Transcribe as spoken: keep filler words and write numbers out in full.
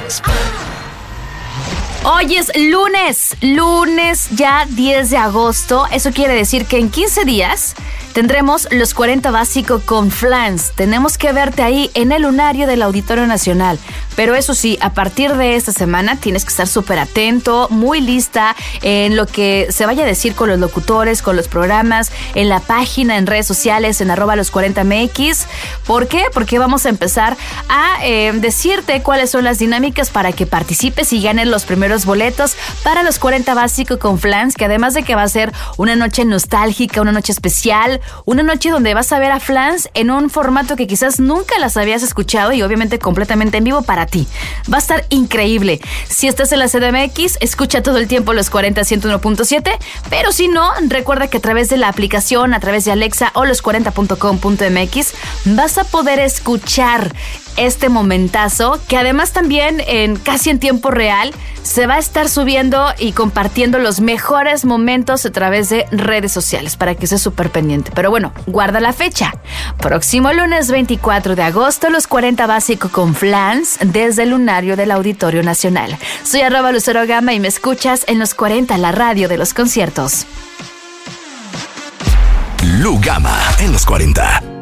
Hoy es lunes, lunes ya diez de agosto. Eso quiere decir que en quince días tendremos los cuarenta básico con Flans. Tenemos que verte ahí en el lunario del Auditorio Nacional. Pero eso sí, a partir de esta semana tienes que estar súper atento, muy lista en lo que se vaya a decir con los locutores, con los programas, en la página, en redes sociales, en arroba los cuarenta M X. ¿Por qué? Porque vamos a empezar a eh, decirte cuáles son las dinámicas para que participes y ganes los primeros boletos para los cuarenta básico con Flans, que además de que va a ser una noche nostálgica, una noche especial, una noche donde vas a ver a Flans en un formato que quizás nunca las habías escuchado y obviamente completamente en vivo para ti. Va a estar increíble. Si estás en la C D M X, escucha todo el tiempo los cuarenta ciento uno punto siete, pero si no, recuerda que a través de la aplicación, a través de Alexa o los cuarenta punto com punto M X vas a poder escuchar este momentazo, que además también en casi en tiempo real se va a estar subiendo y compartiendo los mejores momentos a través de redes sociales para que estés súper pendiente. Pero bueno, guarda la fecha. Próximo lunes veinticuatro de agosto, los cuarenta básico con Flans desde el lunario del Auditorio Nacional. Soy arroba Lucero Gama y me escuchas en los cuarenta, la radio de los conciertos. Lu Gama en los cuarenta.